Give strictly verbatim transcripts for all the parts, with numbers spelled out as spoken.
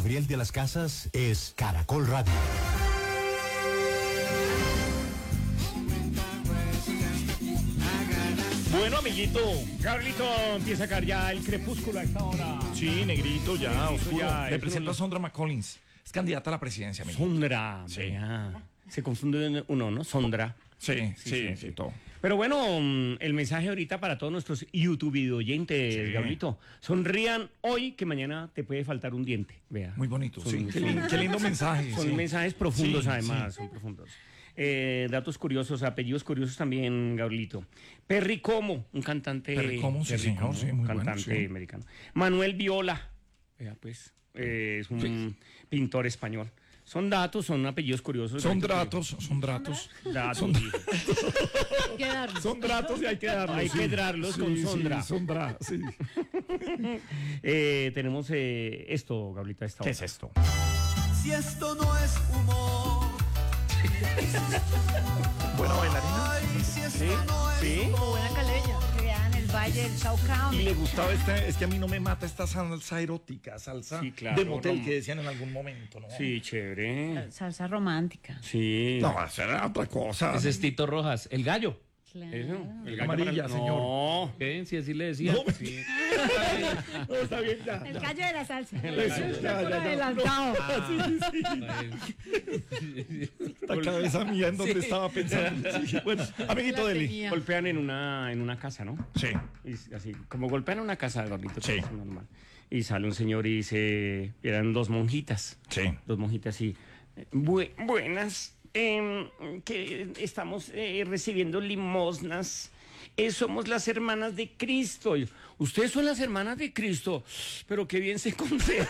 Gabriel de las Casas es Caracol Radio. Bueno, amiguito, Carlito empieza a caer ya el crepúsculo a esta hora. Sí, negrito, ya, oscuro. ya, Le es presento uno- a Sondra McCollins. Es candidata a la presidencia, amigo. Sondra, Sí. vea. Se confunde uno, ¿no? Sondra. Sí, sí, sí, sí, sí. todo. Pero bueno, mm, el mensaje ahorita para todos nuestros YouTube video oyentes, Sí. Gabrielito. Sonrían hoy que mañana te puede faltar un diente. Vea. Muy bonito, Son- sí. Qué, son- lin- qué lindo mensaje. Son sí. mensajes profundos, Sí, además, sí. son profundos. Eh, datos curiosos, apellidos curiosos también, Gabrielito. Perry Como, un cantante. Perry Como, sí, señor, Como, sí, muy un bueno, cantante sí. americano. Manuel Viola, vea pues, eh, es un Sí. pintor español. Son datos, son apellidos curiosos. Son Gabrielito, datos, son datos. que- Datos. Son- Hay que darlos. Son datos y hay que darlos. Hay sí. que darlos Sí, con sí, Sondra. Sondra, sí. Eh, tenemos eh, esto, Gabrielito, a esta ¿Qué hora. es esto? Si esto no es humor, Buena bailarina. ay, si esto Sí, no es sí. Como buena caleña. Creada en el Valle del Y Chaucao. le gustaba este, es que a mí no me mata esta salsa erótica, salsa Sí, claro, de motel rom- que decían en algún momento, ¿no? Sí, chévere. Salsa romántica. Sí. No, esa era otra cosa. Ese es Tito Rojas, el gallo. Claro. Eso, el gallo Amarilla, para- señor. No. ¿Qué? Si así le decía. No, Sí. no, está bien, ya. El ya. gallo de la salsa. Eso, ya, ya, ya. Adelantado. La cabeza mía en donde estaba pensando. Sí, bueno, amiguito La Deli. tenía. Golpean en una, en una casa, ¿no? Sí. Y así, como golpean en una casa, Gabrielito, Sí. que es normal. Y sale un señor y dice, eran dos monjitas. Sí. Dos monjitas y, eh, "Bu- buenas, em, que estamos eh, recibiendo limosnas. Eh, somos las hermanas de Cristo. Y, ustedes son las hermanas de Cristo, pero qué bien se conservan.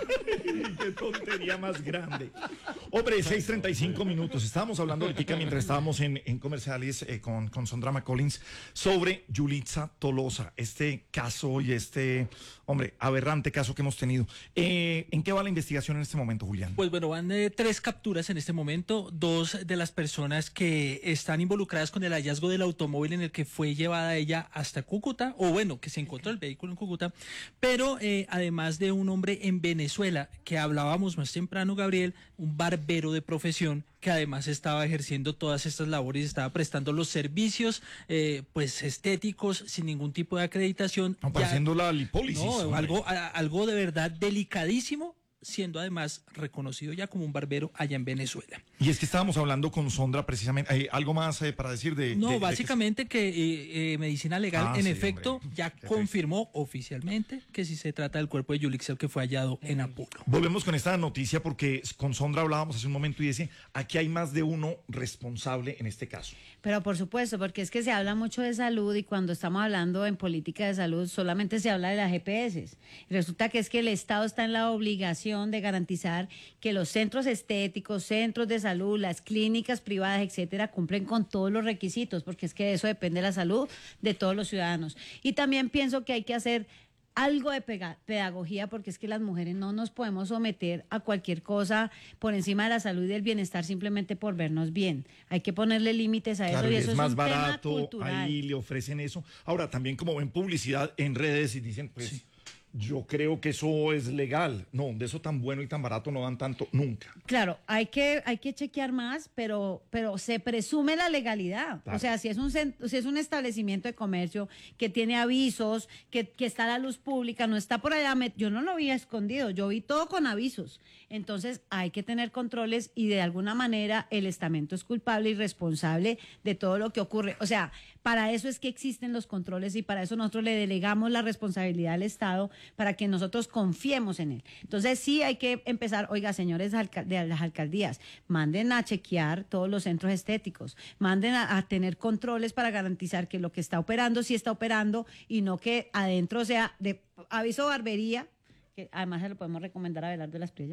Qué tontería más grande. Hombre, seis treinta y cinco minutos. Estábamos hablando ahorita mientras estábamos en, en comerciales eh, con, con Sondra McCollins sobre Yulitza Tolosa, este caso y este, hombre, aberrante caso que hemos tenido. Eh, ¿En qué va la investigación en este momento, Julián? Pues bueno, van eh, tres capturas en este momento, dos de las personas que están involucradas con el hallazgo del automóvil en el que fue llevada ella hasta Cúcuta, o bueno, que se encontró el vehículo en Cúcuta, pero eh, además de un hombre en Venezuela, que hablábamos más temprano, Gabriel, un barbero de profesión, que además estaba ejerciendo todas estas labores, estaba prestando los servicios eh, pues estéticos sin ningún tipo de acreditación. No, Ya- haciendo la lipólisis. no, hombre. algo, a- algo de verdad delicadísimo, siendo además reconocido ya como un barbero allá en Venezuela. Y es que estábamos hablando con Sondra precisamente. eh, ¿Algo más eh, para decir de...? No, de- de básicamente que eh, eh, Medicina Legal Ah, en sí, efecto hombre. ya Qué confirmó oficialmente que sí se trata del cuerpo de Yulitza, el que fue hallado en Apuro. Volvemos con esta noticia porque con Sondra hablábamos hace un momento y dice, aquí hay más de uno responsable en este caso. Pero por supuesto, porque es que se habla mucho de salud y cuando estamos hablando en política de salud solamente se habla de las G P S. Y resulta que es que el Estado está en la obligación de garantizar que los centros estéticos, centros de salud, las clínicas privadas, etcétera, cumplen con todos los requisitos, porque es que de eso depende la salud de todos los ciudadanos. Y también pienso que hay que hacer algo de pega- pedagogía, porque es que las mujeres no nos podemos someter a cualquier cosa por encima de la salud y del bienestar simplemente por vernos bien. Hay que ponerle límites a eso, Claro, y y eso es más un tema barato, cultural. ahí le ofrecen eso. Ahora, también como ven publicidad en redes y dicen, pues, yo creo que eso es legal. No, de eso tan bueno y tan barato no dan tanto nunca. Claro, hay que, hay que chequear más, pero, pero se presume la legalidad. Claro. O sea, si es un cent- si es un establecimiento de comercio que tiene avisos, que, que está a la luz pública, no está por allá, met- yo no lo vi escondido, yo vi todo con avisos. Entonces hay que tener controles y de alguna manera el estamento es culpable y responsable de todo lo que ocurre. O sea, para eso es que existen los controles y para eso nosotros le delegamos la responsabilidad al Estado, para que nosotros confiemos en él. Entonces sí hay que empezar, oiga, señores alcal- de las alcaldías, manden a chequear todos los centros estéticos, manden a, a tener controles para garantizar que lo que está operando sí está operando y no que adentro sea de aviso barbería, que además se lo podemos recomendar a Abelardo de las Priellas.